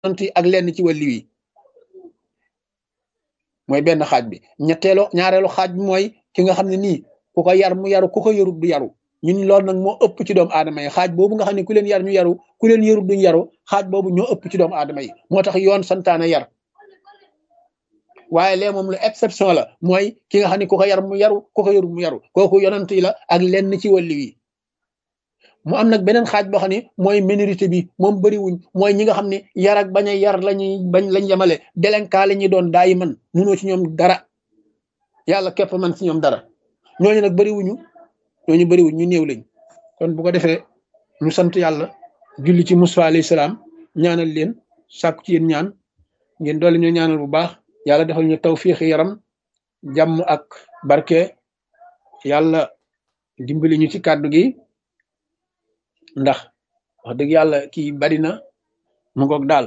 yonent yi ak lenn ci wàlli yi mooy benn xaaj bi ñaareelu xaaj bi mooy ki nga xam ne nii ku ko yar mu yaru ku ko yarut du yaru ñun loolu nag moo ëpp ci doomu aadama yi xaaj boobu nga xam ne ku leen yar ñu yaru ku leen yarut duñ yaru xaaj boobu ñoo ëpp ci doomu aadama yi moo tax yoon santaane yar waaye lee moom lu exception la mooy ki nga xam ne ku ko yar mu yaru ku ko yarut mu yaru kooku yonent yi la ak lenn ci wàlli yi mu am nag beneen xaaj boo xam ne mooy minorité bi moom bëriwuñ mooy ñi nga xam ne yar ak bañ a yar lañ yemale délinquant la ñuy doon daayi man munoo ci ñoom dara yàlla képp man ci ñoom dara ñooñu nag bëriwuñu ñu néew lañ kon bu ko defee ñu sant yàlla julli ci Musaa alayhi salaam ñaanal leen sàkku ci yéen ñaan ngeen doole ñu ñaanal bu baax yàlla defal ñu tawfiixi yaram jàmm ak barke yàlla dimbali ñu ci kàddu gi ndax wax dëgg yàlla kii bari na mu ngoog daal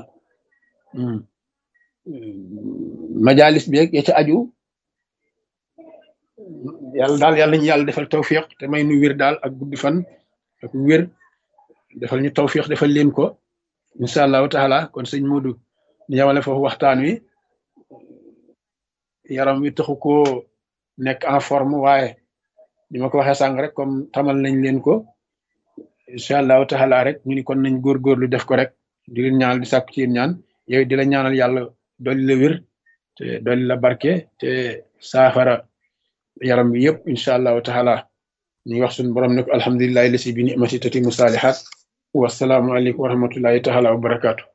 majalis bi ya ca aju yàlla ñu yàlla defal tawfiq te may nu wér daal ak guddi fan ak wér defal ñu tawfiq defal leen ko incha allahu taala kon sëñ Modou ñu yamale foofu waxtaan wi yaram wi taxu koo nekk en forme waaye ni ma ko waxee sànq rek comme tamal nañ leen ko incha allahu taala rek ñu ni kon nañ góorgóorlu def ko rek di leen ñaanal di sàkku ci yéen ñaan yow di la ñaanal yàlla dolli la wér te dolli la barke te saafara yaram bi yëpp incha allahu taala ñu wax suñu borom ne ko alhamdulillahi lasi bi ni'mati tatimu salihat wasalaamu aleykum wa rahmatullahi taala wa barakaatu